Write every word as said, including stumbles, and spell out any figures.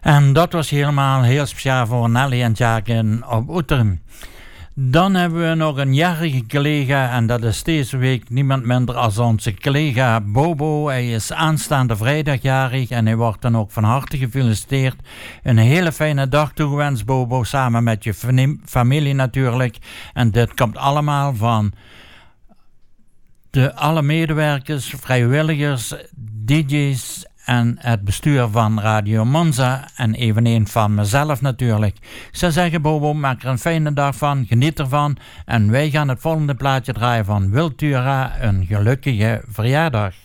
En dat was helemaal heel speciaal voor Nelly en Jaken op Oeterum. Dan hebben we nog een jarige collega en dat is deze week niemand minder als onze collega Bobo. Hij is aanstaande vrijdag jarig en hij wordt dan ook van harte gefeliciteerd. Een hele fijne dag toegewenst, Bobo, samen met je familie natuurlijk. En dit komt allemaal van de alle medewerkers, vrijwilligers, D J's en het bestuur van Radio Monza en eveneens van mezelf natuurlijk. Ik zou zeggen, Bobo, maak er een fijne dag van, geniet ervan en wij gaan het volgende plaatje draaien van Wiltura, een gelukkige verjaardag.